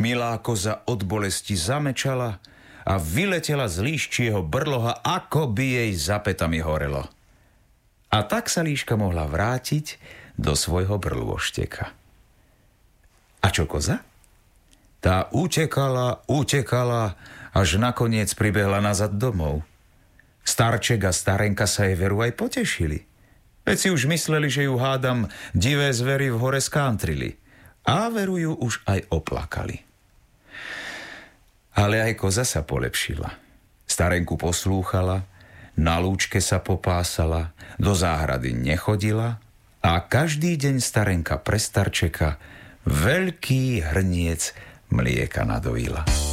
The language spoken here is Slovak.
Milá koza od bolesti zamečala a vyletela z líščieho brloha, ako by jej za pätami horelo. A tak sa líška mohla vrátiť do svojho brlôšteka. A čo koza? Tá utekala, až nakoniec pribehla nazad domov. Starček a starenka sa jej veru aj potešili. Veď si už mysleli, že ju hádam divé zvery v hore skántrili. A veru ju už aj oplakali. Ale aj koza sa polepšila. Starenku poslúchala, na lúčke sa popásala, do záhrady nechodila a každý deň starenka pre starčeka veľký hrniec mlieka nadojila.